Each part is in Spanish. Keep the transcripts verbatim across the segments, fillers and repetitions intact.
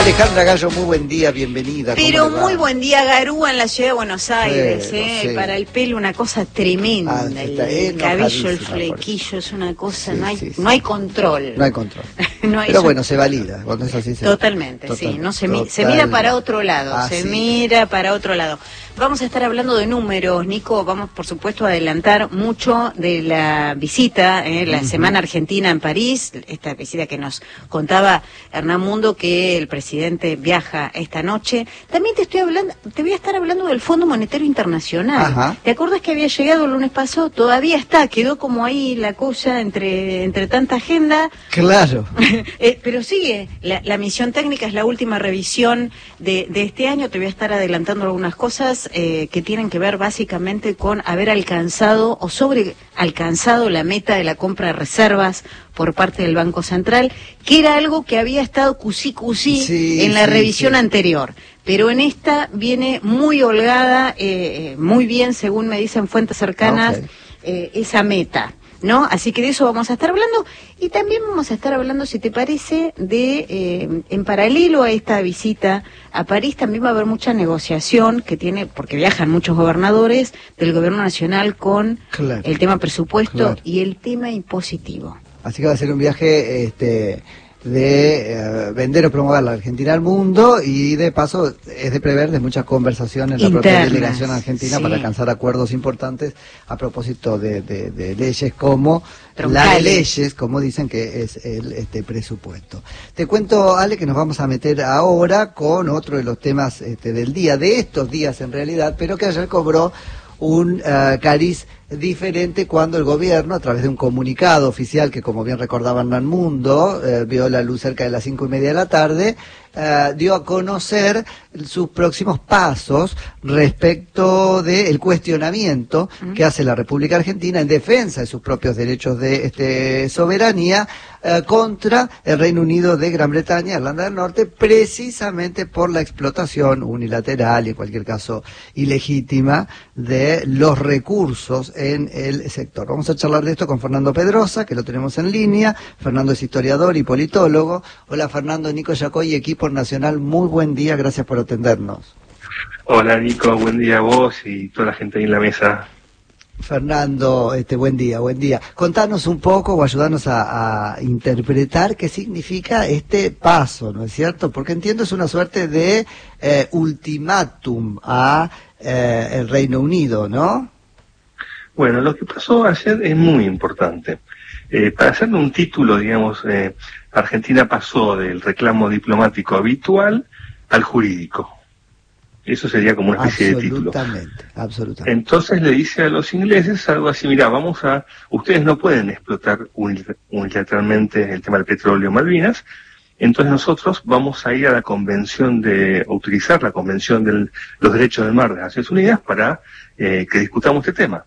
Alejandra Gallo, muy buen día, bienvenida. Pero muy buen día, Garúa, en la ciudad de Buenos Aires, Bueno, eh, sí. Para el pelo una cosa tremenda, Ah, el, está el cabello, el enojadísima flequillo, es una cosa, Sí, no hay sí, sí. no hay control. No hay control. No hay- Pero bueno, se valida, cuando es así se Totalmente, Total- sí, no se, mi- se total- mira para otro lado, Ah, se sí. mira para otro lado. Vamos a estar hablando de números, Nico, vamos por supuesto a adelantar mucho de la visita, eh, la Ujú. Semana Argentina en París, esta visita que nos contaba Hernán Mundo, que el presidente viaja esta noche. También te estoy hablando, te voy a estar hablando del Fondo Monetario Internacional. Ajá. ¿Te acuerdas que había llegado el lunes pasado? Todavía está, quedó como ahí la cosa entre, entre tanta agenda. Claro. Eh, pero sigue, la, la misión técnica es la última revisión de, de este año. Te voy a estar adelantando algunas cosas eh, que tienen que ver básicamente con haber alcanzado o sobre alcanzado la meta de la compra de reservas por parte del Banco Central, que era algo que había estado cusí cusí Sí, en la sí, revisión sí. anterior. Pero en esta viene muy holgada, eh, muy bien, según me dicen fuentes cercanas, Ok. eh, esa meta, ¿no? Así que de eso vamos a estar hablando y también vamos a estar hablando, si te parece, de eh, en paralelo a esta visita a París también va a haber mucha negociación que tiene, porque viajan muchos gobernadores del gobierno nacional con Claro. el tema presupuesto Claro. y el tema impositivo. Así que va a ser un viaje este, de eh, vender o promover la Argentina al mundo y de paso es de prever de muchas conversaciones en la propia Internas, delegación argentina sí. para alcanzar acuerdos importantes a propósito de, de, de leyes como Troncales. las leyes, como dicen que es el este presupuesto. Te cuento, Ale, que nos vamos a meter ahora con otro de los temas este, del día, de estos días en realidad, pero que ayer cobró un uh, cariz diferente cuando el gobierno, a través de un comunicado oficial que, como bien recordaba Hernán Mundo, eh, vio la luz cerca de las cinco y media de la tarde, eh, dio a conocer sus próximos pasos respecto del cuestionamiento Mm. que hace la República Argentina en defensa de sus propios derechos de este, soberanía eh, contra el Reino Unido de Gran Bretaña, Irlanda del Norte, precisamente por la explotación unilateral y en cualquier caso ilegítima de los recursos en el sector. Vamos a charlar de esto con Fernando Pedrosa, que lo tenemos en línea. Fernando es historiador y politólogo. Hola Fernando, Nico Yacoy, equipo nacional, muy buen día, gracias por atendernos. Hola Nico, buen día a vos y toda la gente ahí en la mesa. Fernando, este, buen día, buen día. Contanos un poco o ayudarnos a, a interpretar qué significa este paso, ¿no es cierto? Porque entiendo es una suerte de eh, ultimátum a eh, el Reino Unido, ¿no? Bueno, lo que pasó ayer es muy importante. Eh, para hacerle un título, digamos, eh, Argentina pasó del reclamo diplomático habitual al jurídico. Eso sería como una especie de título. Absolutamente, absolutamente. Entonces le dice a los ingleses algo así, mira, vamos a, ustedes no pueden explotar unil- unilateralmente el tema del petróleo en Malvinas, entonces nosotros vamos a ir a la convención de, a utilizar la convención de los derechos del mar de las Naciones Unidas para eh, que discutamos este tema.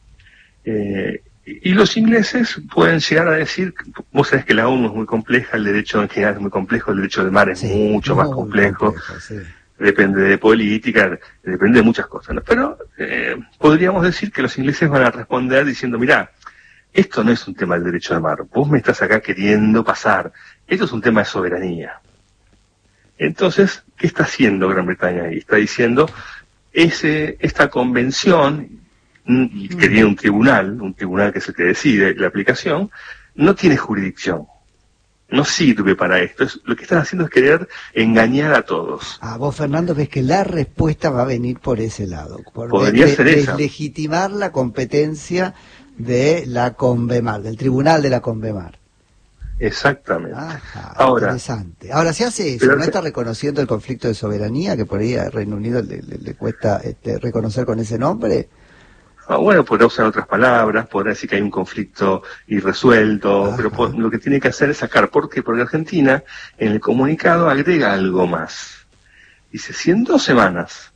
Eh, y los ingleses pueden llegar a decir, vos sabés que la ONU es muy compleja, el derecho en general es muy complejo, el derecho del mar es Sí, mucho más muy complejo. complejo, sí. Depende de política, depende de muchas cosas, ¿no? Pero eh, podríamos decir que los ingleses van a responder diciendo, mirá, esto no es un tema del derecho del mar, vos me estás acá queriendo pasar, esto es un tema de soberanía. Entonces, ¿qué está haciendo Gran Bretaña ahí? Está diciendo, ese, esta convención, mm, que tiene un tribunal, un tribunal que es el que decide la aplicación, no tiene jurisdicción. No sirve para esto. Es, lo que están haciendo es querer engañar a todos. Ah, vos, Fernando, ves que la respuesta va a venir por ese lado, por Podría ser esa. deslegitimar la competencia de la Convemar, del Tribunal de la Convemar. Exactamente. Ajá, Ahora, interesante. Ahora, se hace eso, pero- ¿no está reconociendo el conflicto de soberanía que por ahí al Reino Unido le, le- le cuesta este, reconocer con ese nombre? ah, bueno, podrá usar otras palabras, podrá decir que hay un conflicto irresuelto, Ajá. pero po- lo que tiene que hacer es sacar. ¿Por qué? Porque Argentina, en el comunicado, agrega algo más. Dice, si en dos semanas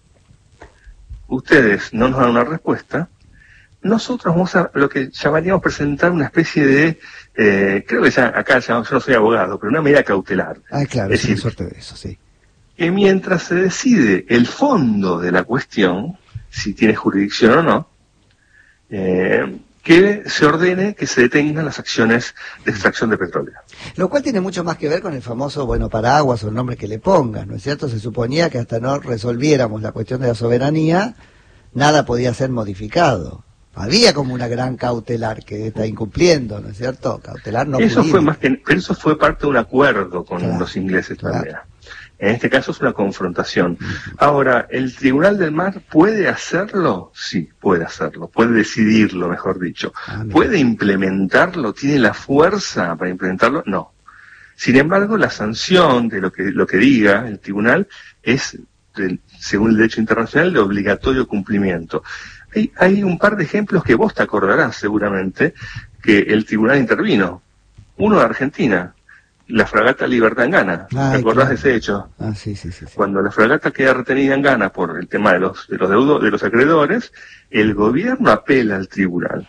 ustedes no nos dan una respuesta, nosotros vamos a lo que llamaríamos presentar una especie de, eh, creo que ya acá ya, yo no soy abogado, pero una medida cautelar. Ah, claro, Es es una decir, suerte de eso, sí. que mientras se decide el fondo de la cuestión, si tiene jurisdicción o no, eh, que se ordene que se detengan las acciones de extracción de petróleo. Lo cual tiene mucho más que ver con el famoso, bueno, paraguas o el nombre que le pongas, ¿no es cierto? Se suponía que hasta no resolviéramos la cuestión de la soberanía, nada podía ser modificado. Había como una gran cautelar que está incumpliendo, ¿no es cierto? Cautelar no Eso jurídica. fue más que, pero eso fue parte de un acuerdo con Claro, los ingleses claro. también. En este caso es una confrontación. Ahora, ¿el Tribunal del Mar puede hacerlo? Sí, puede hacerlo. Puede decidirlo, mejor dicho. Ah, ¿Puede implementarlo? ¿Tiene la fuerza para implementarlo? No. Sin embargo, la sanción de lo que, lo que diga el tribunal es, de, según el derecho internacional, de obligatorio cumplimiento. Hay, hay un par de ejemplos que vos te acordarás seguramente que el tribunal intervino. Uno de Argentina, la fragata Libertad en Ghana. Ay, ¿Te acordás claro. de ese hecho? Ah, sí, sí, sí. sí. Cuando la fragata queda retenida en Ghana por el tema de los de los deudos, de los acreedores, el gobierno apela al tribunal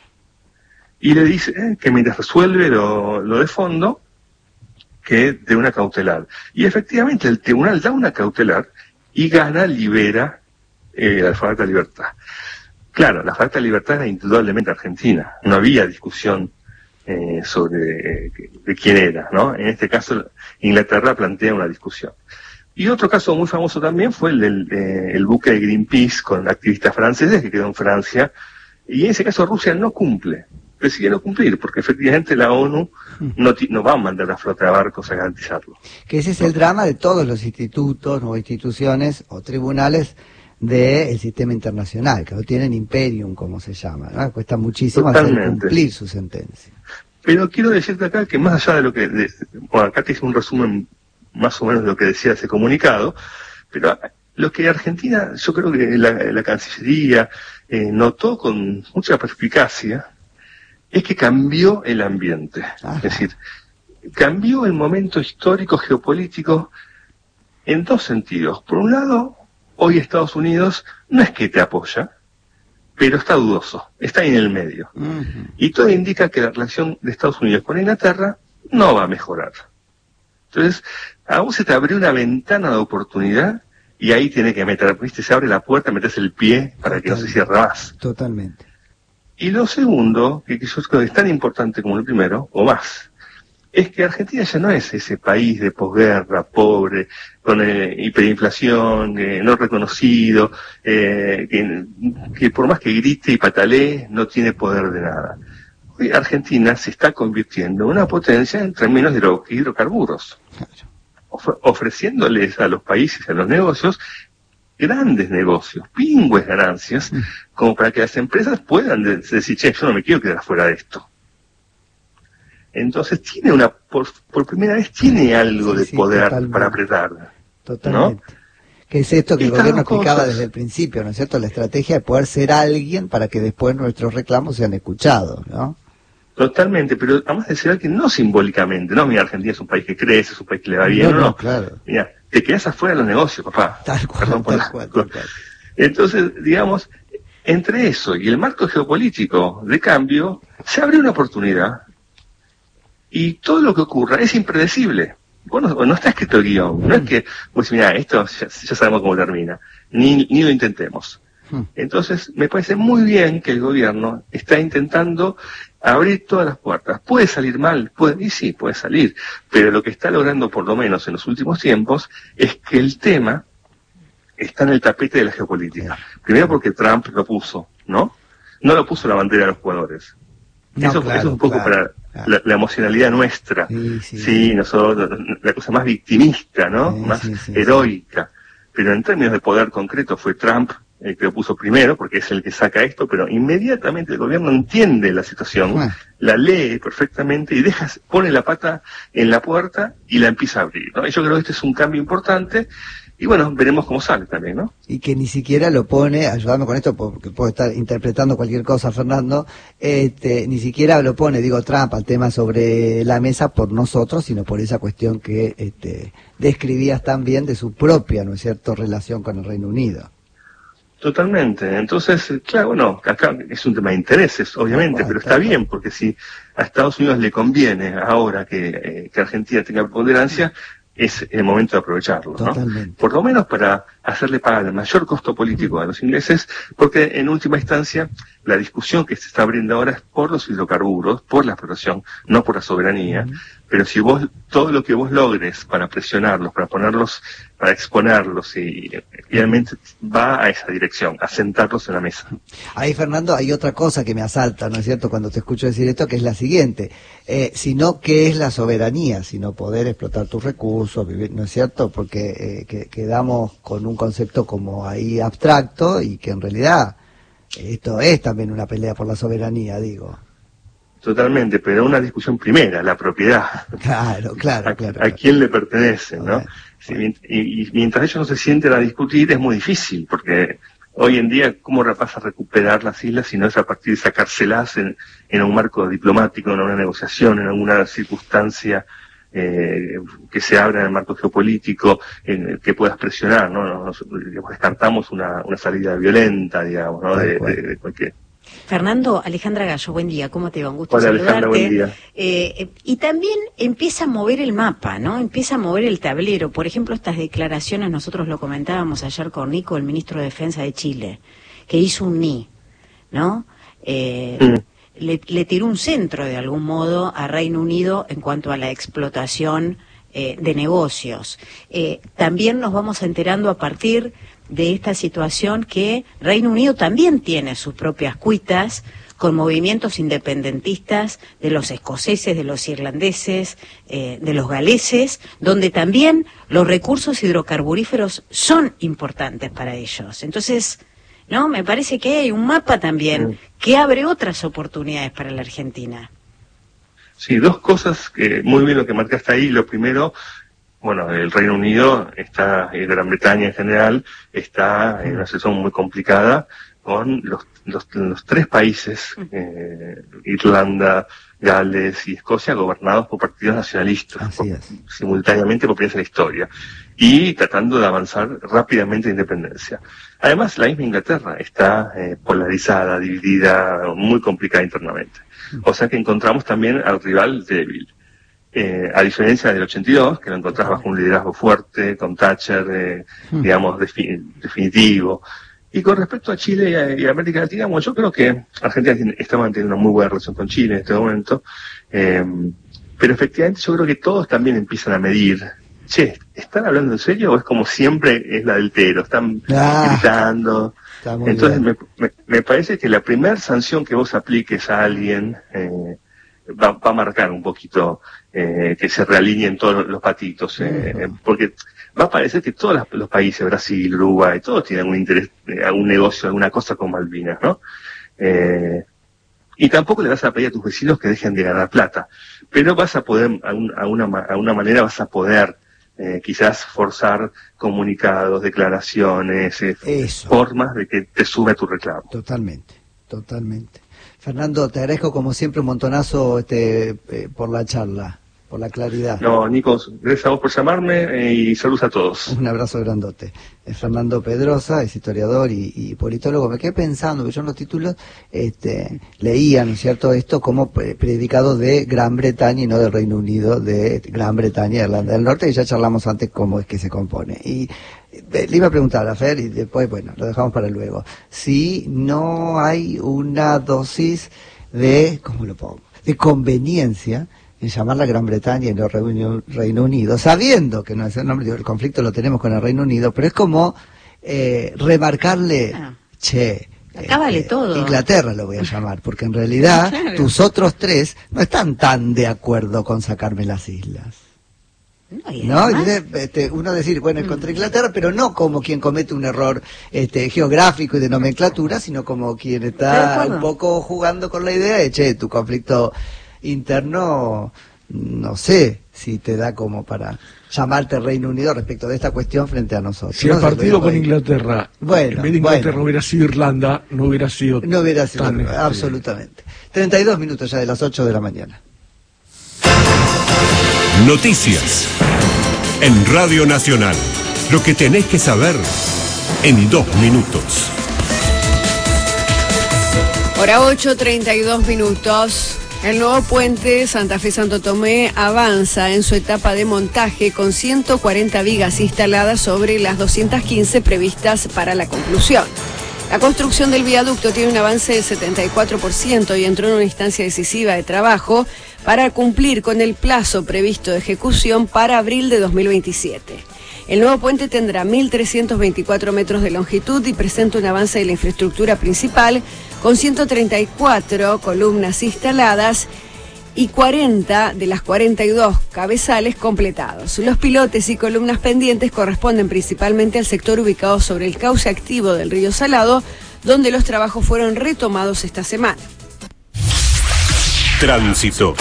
y le dice eh, que mientras resuelve lo, lo de fondo, que de una cautelar. Y efectivamente el tribunal da una cautelar y Ghana libera eh, la fragata Libertad. Claro, la fragata Libertad era indudablemente argentina, no había discusión Eh, sobre eh, de quién era, ¿no? En este caso, Inglaterra plantea una discusión. Y otro caso muy famoso también fue el del eh, el buque de Greenpeace con activistas franceses que quedó en Francia, y en ese caso Rusia no cumple, decide no cumplir, porque efectivamente la ONU no, no va a mandar una flota de barcos a garantizarlo. Que ese es el drama de todos los institutos o instituciones o tribunales del sistema internacional, que no tienen imperium, como se llama, ¿no? Cuesta muchísimo hacer cumplir su sentencia. Pero quiero decirte acá que más allá de lo que... De, bueno, acá te hice un resumen más o menos de lo que decía ese comunicado, pero lo que Argentina, yo creo que la, la Cancillería eh, notó con mucha perspicacia, es que cambió el ambiente. Ajá. Es decir, cambió el momento histórico geopolítico en dos sentidos. Por un lado, hoy Estados Unidos no es que te apoya, pero está dudoso, está ahí en el medio. Uh-huh. Y todo indica que la relación de Estados Unidos con Inglaterra no va a mejorar. Entonces, a vos se te abrió una ventana de oportunidad y ahí tiene que meter, ¿viste? Se abre la puerta, metes el pie para Totalmente. Que no se cierre más. Totalmente. Y lo segundo, que yo creo que es tan importante como el primero, o más, es que Argentina ya no es ese país de posguerra, pobre, con eh, hiperinflación, eh, no reconocido, eh, que, que por más que grite y patalee, no tiene poder de nada. Hoy Argentina se está convirtiendo en una potencia en términos de los hidrocarburos, of- ofreciéndoles a los países, a los negocios, grandes negocios, pingües ganancias, como para que las empresas puedan de- decir, che, yo no me quiero quedar afuera de esto. Entonces tiene una, por, por primera vez tiene algo sí, de sí, poder totalmente. para apretar. Totalmente. ¿No? Que es esto que Estas el gobierno explicaba cosas. desde el principio, ¿no es cierto? La estrategia de poder ser alguien para que después nuestros reclamos sean escuchados, ¿no? Totalmente, pero además de ser alguien no simbólicamente, no, mira, Argentina es un país que crece, es un país que le va bien, no, no, no, no. Claro. Mira, te quedas afuera de los negocios, papá. Tal cual, Perdón por tal, la... cual tal cual. Entonces, digamos, entre eso y el marco geopolítico de cambio, se abre una oportunidad. Y todo lo que ocurra es impredecible. Bueno, no está escrito el guión. No es que, pues mira, esto ya, ya sabemos cómo termina. Ni, ni lo intentemos. Entonces, me parece muy bien que el gobierno está intentando abrir todas las puertas. ¿Puede salir mal? Puede, y sí, puede salir. Pero lo que está logrando, por lo menos en los últimos tiempos, es que el tema está en el tapete de la geopolítica. Primero porque Trump lo puso, ¿no? No lo puso la bandera de los jugadores. No, eso, claro, eso es un poco claro, para claro. La, la emocionalidad nuestra. Sí, sí, sí, nosotros, la cosa más victimista, ¿no? Sí, más sí, sí, heroica. Sí. Pero en términos de poder concreto fue Trump el que lo puso primero, porque es el que saca esto, pero inmediatamente el gobierno entiende la situación, bueno. la lee perfectamente y deja, pone la pata en la puerta y la empieza a abrir, ¿no? Y yo creo que este es un cambio importante. Y bueno, veremos cómo sale también, ¿no? Y que ni siquiera lo pone, ayudame con esto porque puedo estar interpretando cualquier cosa, Fernando, este, ni siquiera lo pone, digo, Trump al tema sobre la mesa por nosotros, sino por esa cuestión que este, describías también de su propia, ¿no es cierto?, relación con el Reino Unido. Totalmente. Entonces, claro, bueno, acá es un tema de intereses, obviamente, pero está bien, porque si a Estados Unidos le conviene ahora que, eh, que Argentina tenga preponderancia, es el momento de aprovecharlo, ¿no? Por lo menos para hacerle pagar el mayor costo político a los ingleses, porque en última instancia la discusión que se está abriendo ahora es por los hidrocarburos, por la explotación, no por la soberanía. Uh-huh. Pero si vos, todo lo que vos logres para presionarlos, para ponerlos, para exponerlos, y realmente va a esa dirección, a sentarlos en la mesa. Ahí, Fernando, hay otra cosa que me asalta, ¿no es cierto?, cuando te escucho decir esto, que es la siguiente. Eh, sino, ¿qué es la soberanía? Sino poder explotar tus recursos, vivir, ¿no es cierto? Porque eh, que, quedamos con un concepto como ahí abstracto y que en realidad esto es también una pelea por la soberanía, digo. Totalmente, pero una discusión primera, la propiedad. Claro, claro, a, claro. A claro. quién le pertenece, ¿no? Bueno, sí, bueno. Y, y mientras ellos no se sienten a discutir es muy difícil, porque hoy en día, ¿cómo vas a recuperar las islas si no es a partir de sacárselas en, en un marco diplomático, en una negociación, en alguna circunstancia eh, que se abra en el marco geopolítico, en el que puedas presionar, ¿no? Nos, nos descartamos una, una salida violenta, digamos, ¿no? De, de, de cualquier... Fernando, Alejandra Gallo, buen día, ¿cómo te va? Un gusto Hola, saludarte. Alejandra, buen día. Eh, y también empieza a mover el mapa, ¿no? Empieza a mover el tablero. Por ejemplo, estas declaraciones, nosotros lo comentábamos ayer con Nico, el ministro de Defensa de Chile, que hizo un ni, ¿no? Eh, mm. le, le tiró un centro, de algún modo, a Reino Unido en cuanto a la explotación eh, de negocios. Eh, también nos vamos enterando a partir de esta situación que Reino Unido también tiene sus propias cuitas con movimientos independentistas de los escoceses, de los irlandeses, eh, de los galeses, donde también los recursos hidrocarburíferos son importantes para ellos. Entonces, no, me parece que hay un mapa también que abre otras oportunidades para la Argentina. Sí, dos cosas que muy bien lo que marcaste ahí. Lo primero, bueno, el Reino Unido está, y Gran Bretaña en general, está en una situación muy complicada con los, los, los tres países, eh, Irlanda, Gales y Escocia, gobernados por partidos nacionalistas, por, simultáneamente por primera vez en la historia, y tratando de avanzar rápidamente en independencia. Además, la misma Inglaterra está eh, polarizada, dividida, muy complicada internamente. O sea que encontramos también al rival débil. Eh, a diferencia del ochenta y dos, que lo encontrás bajo un liderazgo fuerte, con Thatcher, eh, mm. digamos, defi- definitivo. Y con respecto a Chile y, a, y a América Latina, bueno, yo creo que Argentina tiene, está manteniendo una muy buena relación con Chile en este momento, eh, pero efectivamente yo creo que todos también empiezan a medir, che, ¿están hablando en serio o es como siempre es la del tero? Están ah, gritando. Entonces me, me, me parece que la primera sanción que vos apliques a alguien eh, va, va a marcar un poquito eh, que se realineen todos los patitos, eh, uh-huh. porque va a parecer que todos los países, Brasil, Uruguay, todos tienen algún interés, algún negocio, alguna cosa con Malvinas, ¿no? Eh, y tampoco le vas a pedir a tus vecinos que dejen de ganar plata, pero vas a poder, a, un, a, una, a una manera vas a poder eh, quizás forzar comunicados, declaraciones, eh, formas de que te sume tu reclamo. Totalmente, totalmente. Fernando, te agradezco como siempre un montonazo este, eh, por la charla, por la claridad. No, Nico, gracias a vos por llamarme eh, y saludos a todos. Un abrazo grandote. Es Fernando Pedrosa, es historiador y, y politólogo. Me quedé pensando que yo en los títulos este, leía, ¿no es cierto?, esto como predicado de Gran Bretaña y no del Reino Unido, de Gran Bretaña, Irlanda del Norte, y ya charlamos antes cómo es que se compone. Y le iba a preguntar a Fer, y después, bueno, lo dejamos para luego, si no hay una dosis de, ¿cómo lo pongo?, de conveniencia en llamar la Gran Bretaña y no Reino, Reino Unido, sabiendo que no es el nombre, el conflicto lo tenemos con el Reino Unido, pero es como eh, remarcarle, ah. che, acá vale este, todo. Inglaterra lo voy a llamar, porque en realidad claro. tus otros tres no están tan de acuerdo con sacarme las islas. No, y ¿No? Entonces, este, uno decir, bueno, es contra Inglaterra, pero no como quien comete un error este, geográfico y de nomenclatura, sino como quien está un poco jugando con la idea de, che, tu conflicto interno, no sé si te da como para llamarte Reino Unido respecto de esta cuestión frente a nosotros. Si el no partido con Inglaterra, bueno, en vez de Inglaterra bueno, hubiera sido Irlanda, no hubiera sido... No hubiera sido, tan, absolutamente. treinta y dos minutos ya de las ocho de la mañana. Noticias en Radio Nacional. Lo que tenés que saber en dos minutos. Hora ocho, treinta y dos minutos. El nuevo puente Santa Fe-Santo Tomé avanza en su etapa de montaje con ciento cuarenta vigas instaladas sobre las doscientas quince previstas para la conclusión. La construcción del viaducto tiene un avance del setenta y cuatro por ciento y entró en una instancia decisiva de trabajo para cumplir con el plazo previsto de ejecución para abril de dos mil veintisiete. El nuevo puente tendrá mil trescientos veinticuatro metros de longitud y presenta un avance de la infraestructura principal con ciento treinta y cuatro columnas instaladas y cuarenta de las cuarenta y dos cabezales completados. Los pilotes y columnas pendientes corresponden principalmente al sector ubicado sobre el cauce activo del río Salado, donde los trabajos fueron retomados esta semana. Tránsito.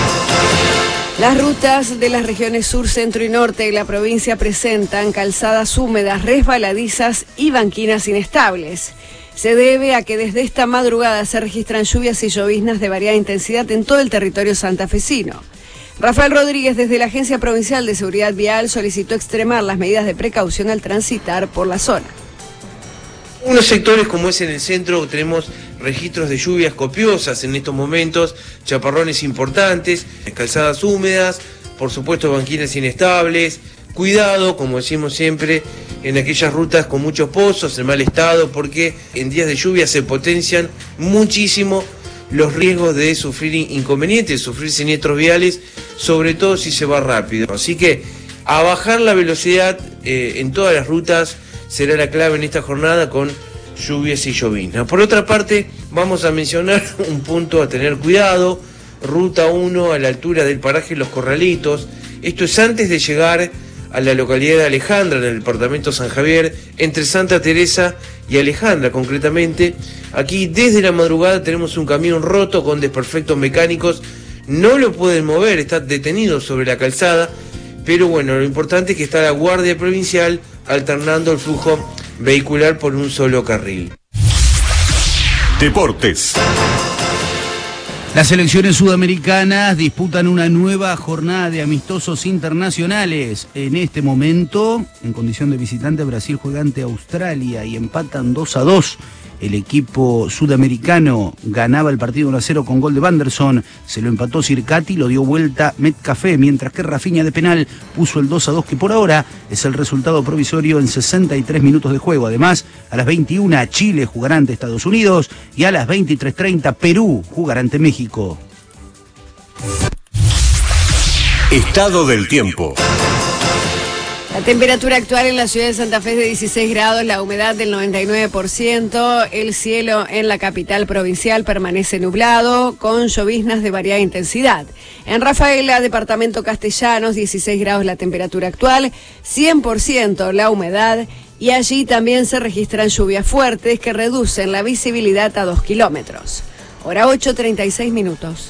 Las rutas de las regiones sur, centro y norte de la provincia presentan calzadas húmedas, resbaladizas y banquinas inestables. Se debe a que desde esta madrugada se registran lluvias y lloviznas de variada intensidad en todo el territorio santafesino. Rafael Rodríguez, desde la Agencia Provincial de Seguridad Vial, solicitó extremar las medidas de precaución al transitar por la zona. En unos sectores como es en el centro tenemos registros de lluvias copiosas en estos momentos, chaparrones importantes, calzadas húmedas, por supuesto banquinas inestables. Cuidado, como decimos siempre, en aquellas rutas con muchos pozos, en mal estado, porque en días de lluvia se potencian muchísimo los riesgos de sufrir inconvenientes, sufrir siniestros viales, sobre todo si se va rápido. Así que a bajar la velocidad eh, en todas las rutas será la clave en esta jornada con lluvias y lloviznas. Por otra parte, vamos a mencionar un punto a tener cuidado, ruta uno a la altura del paraje Los Corralitos. Esto es antes de llegar a la localidad de Alejandra, en el departamento San Javier, entre Santa Teresa y Alejandra concretamente. Aquí desde la madrugada tenemos un camión roto con desperfectos mecánicos, no lo pueden mover, está detenido sobre la calzada, pero bueno, lo importante es que está la Guardia Provincial alternando el flujo vehicular por un solo carril. Deportes. Las selecciones sudamericanas disputan una nueva jornada de amistosos internacionales. En este momento, en condición de visitante, Brasil juega ante Australia y empatan dos a dos. El equipo sudamericano ganaba el partido uno a cero con gol de Wanderson, se lo empató Circati, lo dio vuelta Metcalfe, mientras que Rafinha de penal puso el dos a dos, que por ahora es el resultado provisorio en sesenta y tres minutos de juego. Además, a las veintiuna Chile jugará ante Estados Unidos y a las veintitrés treinta Perú jugará ante México. Estado del tiempo. La temperatura actual en la ciudad de Santa Fe es de dieciséis grados, la humedad del noventa y nueve por ciento, el cielo en la capital provincial permanece nublado, con lloviznas de variada intensidad. En Rafaela, departamento Castellanos, dieciséis grados la temperatura actual, cien por ciento la humedad, y allí también se registran lluvias fuertes que reducen la visibilidad a dos kilómetros. Hora ocho, treinta y seis minutos.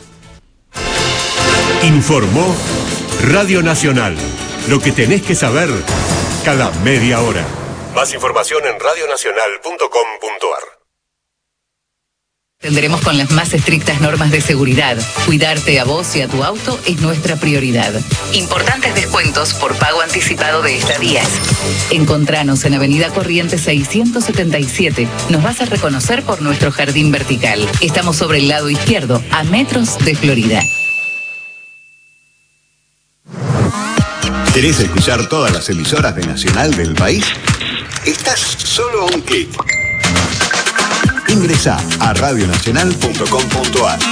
Informó Radio Nacional. Lo que tenés que saber cada media hora. Más información en radio nacional punto com punto a r. Tendremos con las más estrictas normas de seguridad. Cuidarte a vos y a tu auto es nuestra prioridad. Importantes descuentos por pago anticipado de estadías. Encontranos en Avenida Corrientes seiscientos setenta y siete. Nos vas a reconocer por nuestro jardín vertical. Estamos sobre el lado izquierdo, a metros de Florida. ¿Querés escuchar todas las emisoras de Nacional del país? Estás solo a un clic. Ingresá a radio nacional punto com punto a r.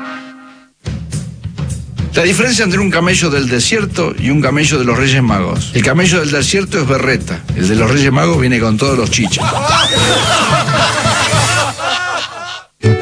La diferencia entre un camello del desierto y un camello de los Reyes Magos. El camello del desierto es berreta, el de los Reyes Magos viene con todos los chichas.